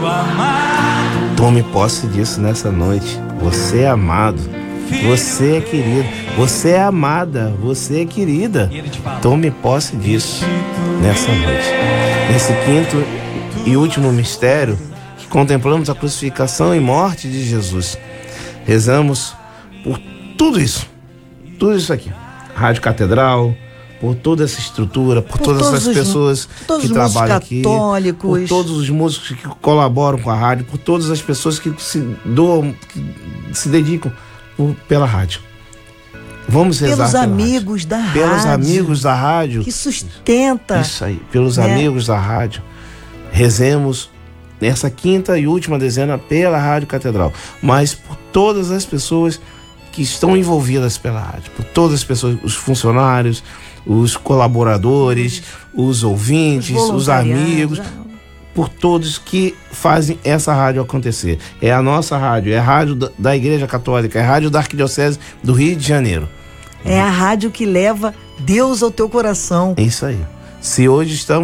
Tome posse disso nessa noite. Você é amado, você é querido, você é amada, você é querida. Tome posse disso nessa noite. Nesse quinto e último mistério, que contemplamos a crucificação e morte de Jesus. Rezamos por tudo isso aqui. Rádio Catedral, por toda essa estrutura, por todas as pessoas que trabalham aqui, por todos os músicos que colaboram com a rádio, por todas as pessoas que se doam, que se dedicam pela rádio. Vamos rezar pelos amigos da rádio. Pelos amigos da rádio. Que sustenta. Isso aí, pelos amigos da rádio. Rezemos nessa quinta e última dezena pela Rádio Catedral, mas por todas as pessoas que estão envolvidas pela rádio, por todas as pessoas, os funcionários, os colaboradores, os ouvintes, os amigos, por todos que fazem essa rádio acontecer. É a nossa rádio, é a rádio da Igreja Católica, é a rádio da Arquidiocese do Rio de Janeiro. É a rádio que leva Deus ao teu coração. É isso aí. Se hoje estamos